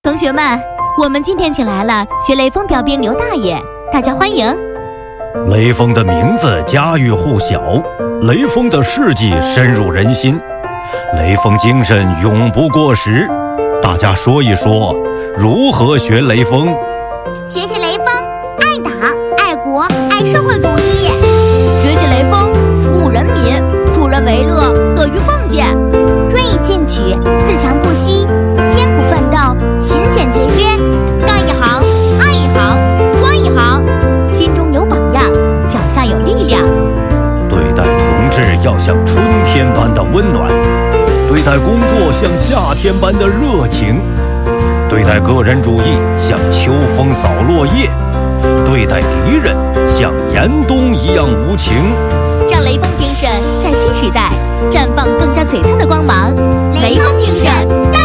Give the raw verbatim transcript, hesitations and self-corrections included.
同学们，我们今天请来了学雷锋标兵刘大爷，大家欢迎。 雷锋的名字家喻户晓，雷锋的事迹深入人心，雷锋精神永不过时。大家说一说，如何学雷锋？ 学习雷锋，爱党、爱国、爱社会主义。 学习雷锋，服务人民，助人为乐，乐于奉献。 锐意进取，自强不息，艰苦奋斗，勤俭节约。 干一行，爱一行，专一行。心中有榜样，脚下有力量。 对待同志要像春天般的温暖，对待工作像夏天般的热情，对待个人主义像秋风扫落叶，对待敌人像严冬一样无情。 让雷锋精神在新时代绽放更加璀璨的光芒。 雷锋精神。